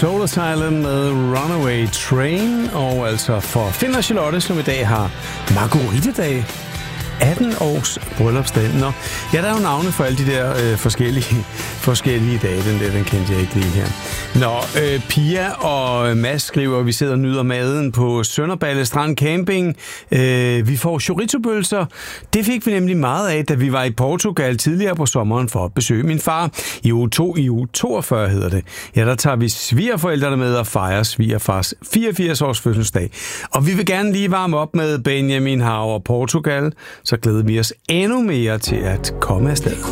Soul Asylum med Runaway Train, og altså for Finn og Charlotte, som i dag har Margarita-dag. 18 års bryllupsdag. Nå, ja, der er jo navne for alle de der forskellige dage. Den kendte jeg ikke lige her. Nå, Pia og Mads skriver, at vi sidder og nyder maden på Sønderballe Strand Camping. Vi får chorizo-pølser. Det fik vi nemlig meget af, da vi var i Portugal tidligere på sommeren for at besøge min far. I uge 42 hedder det. Ja, der tager vi svigerforældrene med og fejrer svigerfars 84 års fødselsdag. Og vi vil gerne lige varme op med Benjamin Hauer Portugal. Så glæder vi os endnu mere til at komme afsted.